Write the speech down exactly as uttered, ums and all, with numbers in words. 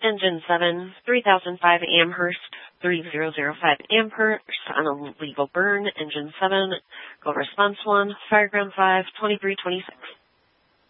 Engine seven, three thousand five Amherst, three thousand five Amherst on a legal burn. Engine seven, go response one, fireground five, twenty-three twenty-six.